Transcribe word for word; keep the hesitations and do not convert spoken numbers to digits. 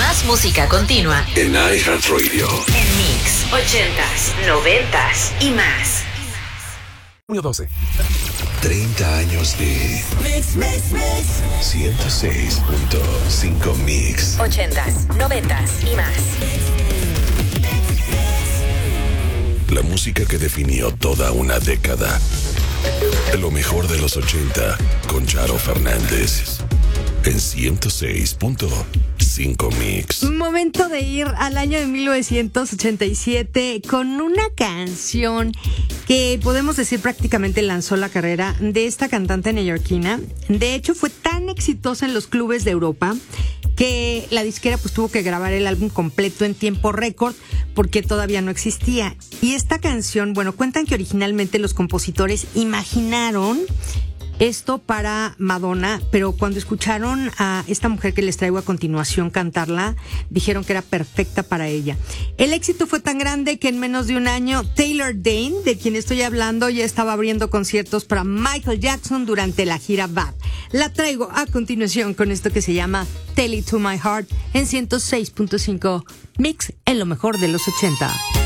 Más música continua en iHeartRadio. En Mix ochentas, noventas y más. Junio doce. treinta años de Mix, Mix, Mix. ciento seis punto cinco Mix. ochentas, noventas y más. La música que definió toda una década. Lo mejor de los ochenta con Charo Fernández. En ciento seis punto cinco Mix. Momento de ir al año de mil novecientos ochenta y siete con una canción que podemos decir prácticamente lanzó la carrera de esta cantante neoyorquina. De hecho, fue tan exitosa en los clubes de Europa que la disquera pues tuvo que grabar el álbum completo en tiempo récord porque todavía no existía. Y esta canción, bueno, cuentan que originalmente los compositores imaginaron esto para Madonna, pero cuando escucharon a esta mujer que les traigo a continuación cantarla, dijeron que era perfecta para ella. El éxito fue tan grande que en menos de un año, Taylor Dayne, de quien estoy hablando, ya estaba abriendo conciertos para Michael Jackson durante la gira Bad. La traigo a continuación con esto que se llama Tell It To My Heart en ciento seis punto cinco Mix en lo mejor de los ochenta.